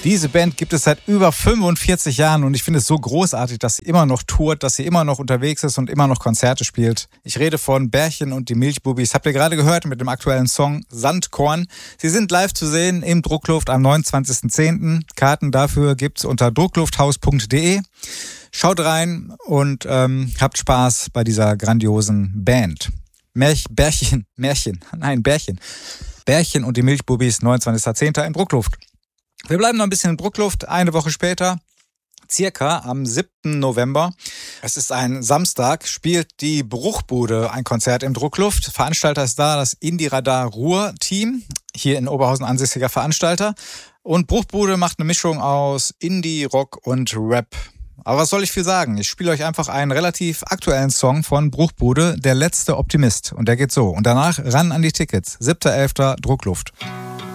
Diese Band gibt es seit über 45 Jahren und ich finde es so großartig, dass sie immer noch tourt, dass sie immer noch unterwegs ist und immer noch Konzerte spielt. Ich rede von Bärchen und die Milchbubis. Habt ihr gerade gehört mit dem aktuellen Song Sandkorn. Sie sind live zu sehen im Druckluft am 29.10. Karten dafür gibt's unter drucklufthaus.de. Schaut rein und habt Spaß bei dieser grandiosen Band. Bärchen und die Milchbubis, 29.10. im Druckluft. Wir bleiben noch ein bisschen in Druckluft. Eine Woche später, circa am 7. November, es ist ein Samstag, spielt die Bruchbude ein Konzert im Druckluft. Veranstalter ist da das Indie-Radar Ruhr-Team, hier in Oberhausen ansässiger Veranstalter. Und Bruchbude macht eine Mischung aus Indie, Rock und Rap. Aber was soll ich viel sagen? Ich spiele euch einfach einen relativ aktuellen Song von Bruchbude, Der letzte Optimist. Und der geht so. Und danach ran an die Tickets. 7.11. Druckluft.